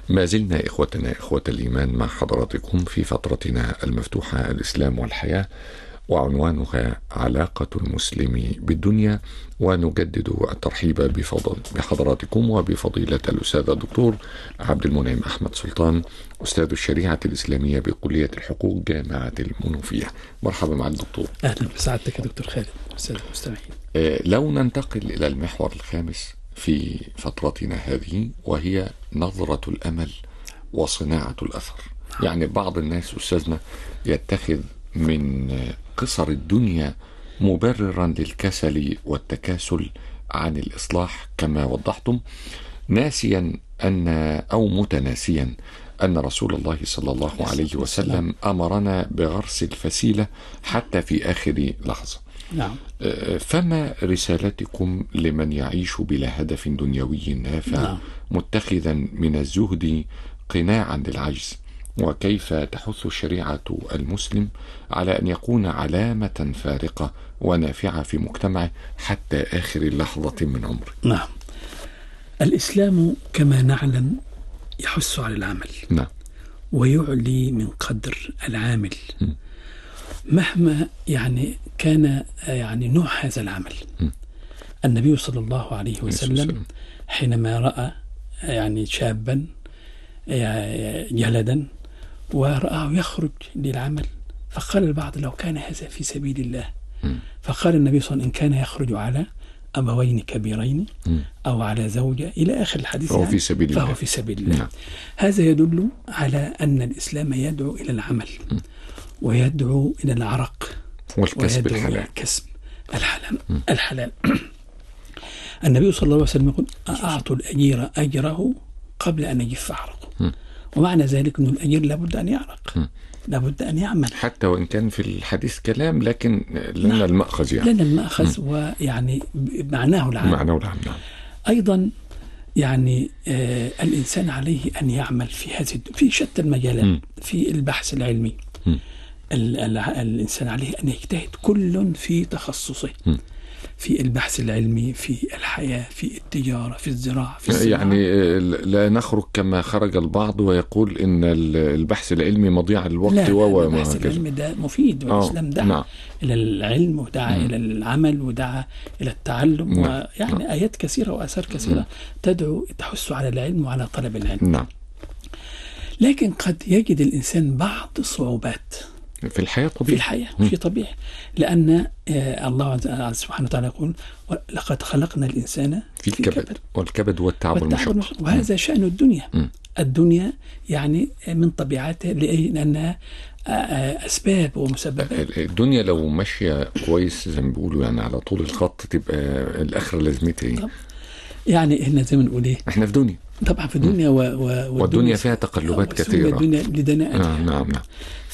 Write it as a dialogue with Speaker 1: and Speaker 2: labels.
Speaker 1: ما زلنا إخوة الإيمان مع حضراتكم في فترتنا المفتوحة الإسلام والحياة، وعنوانها علاقة المسلم بالدنيا، ونجدد الترحيب بحضراتكم وبفضيلة الأستاذ الدكتور عبد المنعم أحمد سلطان، أستاذ الشريعة الإسلامية بكلية الحقوق جامعة المنوفية. مرحبا مع الدكتور.
Speaker 2: أهلا بسعادتك يا دكتور خالد. أستاذ المستمعين،
Speaker 1: لو ننتقل إلى المحور الخامس في فترتنا هذه، وهي نظرة الأمل وصناعة الأثر. يعني بعض الناس أستاذنا يتخذ من قصر الدنيا مبررا للكسل والتكاسل عن الإصلاح كما وضحتم، ناسيا أو متناسيا أن رسول الله صلى الله عليه وسلم أمرنا بغرس الفسيلة حتى في آخر لحظة.
Speaker 2: نعم.
Speaker 1: فما رسالتكم لمن يعيش بلا هدف دنيوي نافع،
Speaker 2: نعم.
Speaker 1: متخذا من الزهد قناعا للعجز؟ وكيف تحث الشريعة المسلم على أن يكون علامة فارقة ونافعة في مجتمعه حتى آخر لحظة من عمره؟
Speaker 2: نعم. الإسلام كما نعلم يحث على العمل.
Speaker 1: نعم.
Speaker 2: ويعلي من قدر العامل مهما كان نوع هذا العمل. النبي صلى الله عليه وسلم حينما رأى شابا جلدا ورآه يخرج للعمل، فقال البعض لو كان هذا في سبيل الله، فقال النبي صلى الله عليه وسلم إن كان يخرج على أبوين كبيرين أو على زوجة إلى آخر الحديث
Speaker 1: فهو في سبيل الله.
Speaker 2: فهو في سبيل الله. نعم. هذا يدل على أن الإسلام يدعو إلى العمل ويدعو إلى العرق
Speaker 1: والكسب الحلال.
Speaker 2: الكسب الحلال. النبي صلى الله عليه وسلم يقول أعطوا الأجير أجره قبل أن يجف عرقه. ومعنى ذلك أن الأجير لابد أن يعرق، لابد أن يعمل، حتى
Speaker 1: وإن كان في الحديث كلام، لكن لنا
Speaker 2: نعم.
Speaker 1: المأخذ
Speaker 2: لنا المأخذ معناه العمل. نعم. أيضا الإنسان عليه أن يعمل في شتى المجالات. في البحث العلمي الإنسان عليه أن يجتهد كل في تخصصه، في البحث العلمي، في الحياة، في التجارة، في الزراعة، في الصناعة.
Speaker 1: لا نخرج كما خرج البعض ويقول إن البحث العلمي مضيع الوقت.
Speaker 2: لا، البحث العلمي ده مفيد، والإسلام دعا
Speaker 1: نعم.
Speaker 2: إلى العلم، ودعا إلى العمل، ودعا إلى التعلم. نعم. آيات كثيرة وآثار كثيرة تحث على العلم وعلى طلب العلم.
Speaker 1: نعم.
Speaker 2: لكن قد يجد الإنسان بعض الصعوبات
Speaker 1: في الحياة طبيعي.
Speaker 2: شيء طبيعي، لأن الله سبحانه وتعالى يقول لقد خلقنا الإنسان في كبد،
Speaker 1: والكبد والتعب والمشقة.
Speaker 2: وهذا شأن الدنيا. الدنيا من طبيعتها لأنها أسباب ومسببات.
Speaker 1: الدنيا لو ماشية كويس زي ما بيقولوا على طول الخط، تبقى الآخرة لازمتها إيه؟
Speaker 2: إحنا زي ما نقول إيه،
Speaker 1: إحنا في دنيا،
Speaker 2: طبعا في دنيا
Speaker 1: والدنيا فيها تقلبات كثيرة.
Speaker 2: الدنيا لدناءتها.
Speaker 1: نعم.